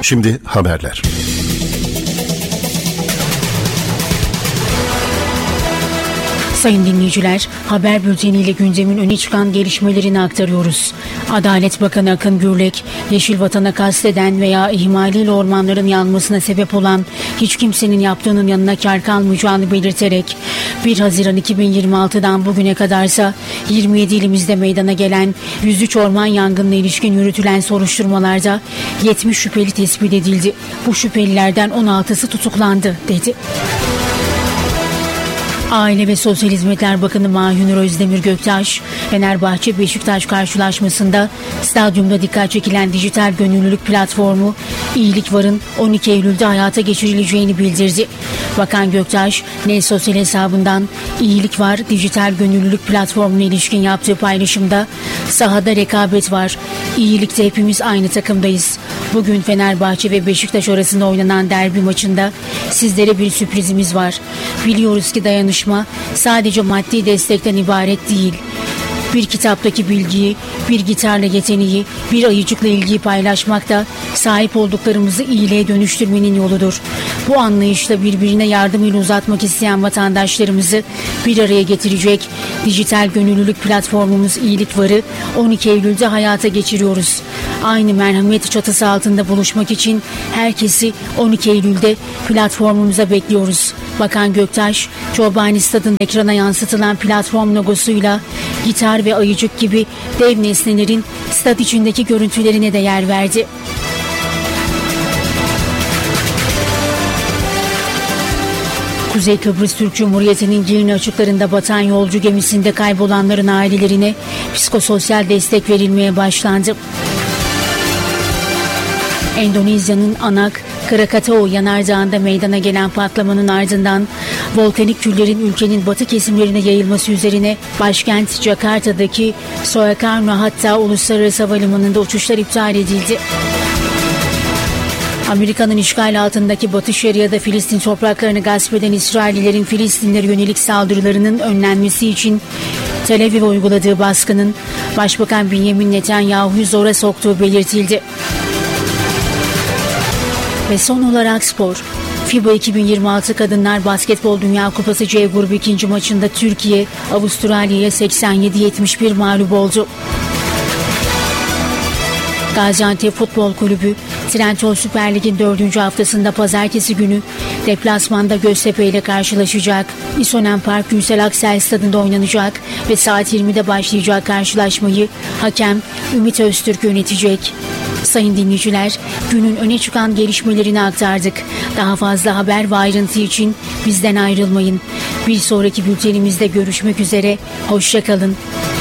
Şimdi haberler. Sayın dinleyiciler, haber bülteniyle gündemin öne çıkan gelişmelerini aktarıyoruz. Adalet Bakanı Akın Gürlek, Yeşil Vatan'a kasteden veya ihmaliyle ormanların yanmasına sebep olan hiç kimsenin yaptığının yanına kâr kalmayacağını belirterek, 1 Haziran 2026'dan bugüne kadarsa 27 ilimizde meydana gelen 103 orman yangınına ilişkin yürütülen soruşturmalarda 70 şüpheli tespit edildi. Bu şüphelilerden 16'sı tutuklandı, dedi. Aile ve Sosyal Hizmetler Bakanı Mahir Özdemir Göktaş, Fenerbahçe-Beşiktaş karşılaşmasında stadyumda dikkat çekilen dijital gönüllülük platformu İyilik Var'ın 12 Eylül'de hayata geçirileceğini bildirdi. Bakan Göktaş, sosyal hesabından İyilik Var dijital gönüllülük platformuna ilişkin yaptığı paylaşımda sahada rekabet var. İyilikte hepimiz aynı takımdayız. Bugün Fenerbahçe ve Beşiktaş arasında oynanan derbi maçında sizlere bir sürprizimiz var. Biliyoruz ki dayanışma sadece maddi destekten ibaret değil. Bir kitaptaki bilgiyi, bir gitarla yeteneği, bir ayıcıkla ilgiyi paylaşmak da sahip olduklarımızı iyiliğe dönüştürmenin yoludur. Bu anlayışla birbirine yardımıyla uzatmak isteyen vatandaşlarımızı bir araya getirecek dijital gönüllülük platformumuz İyilik Var'ı 12 Eylül'de hayata geçiriyoruz. Aynı merhamet çatısı altında buluşmak için herkesi 12 Eylül'de platformumuza bekliyoruz. Bakan Göktaş, Çobani Stadı'nın ekrana yansıtılan platform logosuyla gitar ve ayıcık gibi dev nesnelerin stat içindeki görüntülerine de yer verdi. Kuzey Kıbrıs Türk Cumhuriyeti'nin Girne açıklarında batan yolcu gemisinde kaybolanların ailelerine psikososyal destek verilmeye başlandı. Endonezya'nın Anak, Krakatau yanardağında meydana gelen patlamanın ardından volkanik küllerin ülkenin batı kesimlerine yayılması üzerine başkent Jakarta'daki Soekarno-Hatta Uluslararası Havalimanı'nda uçuşlar iptal edildi. Amerika'nın işgal altındaki Batı Şeria'da Filistin topraklarını gasp eden İsraillilerin Filistinlere yönelik saldırılarının önlenmesi için Tel Aviv'e uyguladığı baskının Başbakan Benjamin Netanyahu'yu zora soktuğu belirtildi. Ve son olarak spor. FIBA 2026 Kadınlar Basketbol Dünya Kupası C grubu ikinci maçında Türkiye, Avustralya'ya 87-71 mağlup oldu. Gaziantep Futbol Kulübü, Trendyol Süper Lig'in 4. haftasında pazartesi günü deplasmanda Göztepe ile karşılaşacak. İsonen Park Gürsel Aksel Stadı'nda oynanacak ve saat 20'de başlayacak karşılaşmayı hakem Ümit Öztürk yönetecek. Sayın dinleyiciler, günün öne çıkan gelişmelerini aktardık. Daha fazla haber ve ayrıntı için bizden ayrılmayın. Bir sonraki bültenimizde görüşmek üzere, hoşça kalın.